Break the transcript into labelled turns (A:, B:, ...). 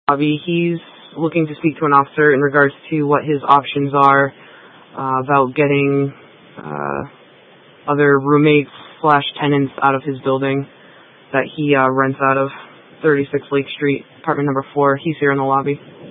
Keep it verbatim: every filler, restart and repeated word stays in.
A: lobby. He's looking to speak to an officer in regards to what his options are uh, about getting uh, other roommates slash tenants out of his building that he uh, rents out of, thirty-six Lake Street, apartment number four. He's here in the lobby.